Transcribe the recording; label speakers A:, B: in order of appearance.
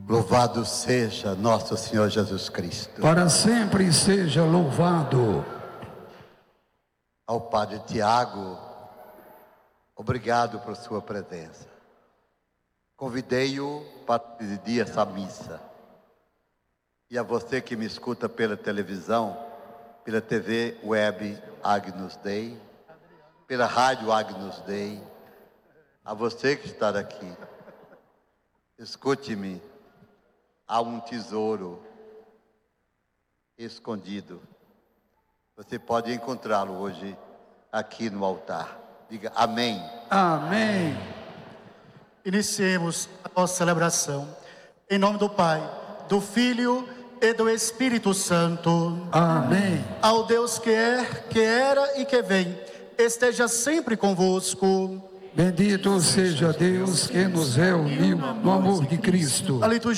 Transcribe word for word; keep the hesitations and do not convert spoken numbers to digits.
A: Louvado seja nosso Senhor Jesus Cristo.
B: Para sempre seja louvado.
A: Ao Padre Tiago, obrigado por sua presença. Convidei-o para presidir essa missa. E a você que me escuta pela televisão, pela T V Web Agnus Dei, pela Rádio Agnus Dei, a você que está aqui, escute-me, há um tesouro escondido. Você pode encontrá-lo hoje aqui no altar. Diga amém.
B: Amém.
C: Iniciemos a nossa celebração. Em nome do Pai, do Filho e do Espírito Santo.
B: Amém.
C: Ao Deus que é, que era e que vem, esteja sempre convosco.
B: Bendito seja Deus que nos reuniu no amor de Cristo.
C: A liturgia